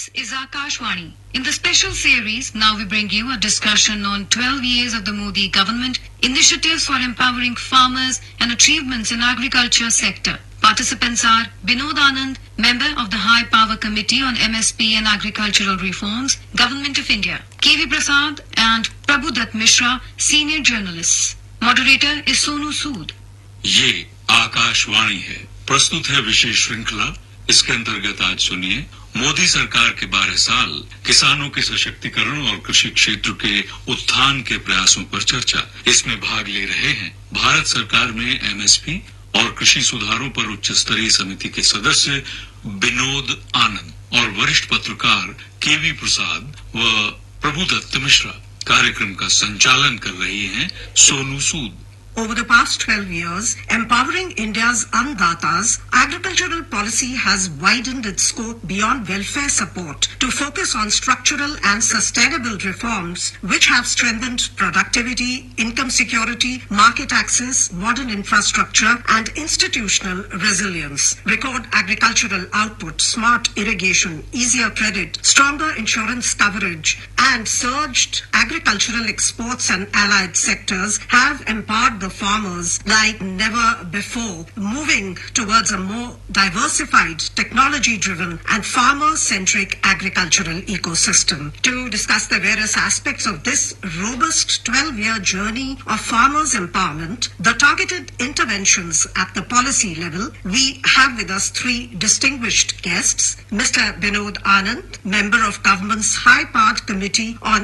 This is Akashvani. In the special series, now we bring you a discussion on 12 years of the Modi government, initiatives for empowering farmers and achievements in agriculture sector. Participants are Binod Anand, member of the High Power Committee on MSP and Agricultural Reforms, Government of India, KV Prasad and Prabhudat Mishra, senior journalists. Moderator is Sonu Sood. ये आकाशवाणी है। प्रस्तुत है विशेष श्रृंखला। इसके अंतर्गत आज सुनिए मोदी सरकार के 12 साल, किसानों के सशक्तिकरण और कृषि क्षेत्र के उत्थान के प्रयासों पर चर्चा। इसमें भाग ले रहे हैं भारत सरकार में एमएसपी और कृषि सुधारों पर उच्च स्तरीय समिति के सदस्य विनोद आनंद और वरिष्ठ पत्रकार केवी प्रसाद व प्रभुदत्त मिश्रा। कार्यक्रम का संचालन कर रही हैं Sonu Sood. Over the past 12 years, empowering India's Andatas, agricultural policy has widened its scope beyond welfare support to focus on structural and sustainable reforms which have strengthened productivity, income security, market access, modern infrastructure and institutional resilience. Record agricultural output, smart irrigation, easier credit, stronger insurance coverage and surged agricultural exports and allied sectors have empowered the farmers like never before, moving towards a more diversified, technology-driven and farmer-centric agricultural ecosystem. To discuss the various aspects of this robust 12-year journey of farmers' empowerment, the targeted interventions at the policy level, we have with us three distinguished guests. Mr. Binod Anand, member of government's high-powered committee on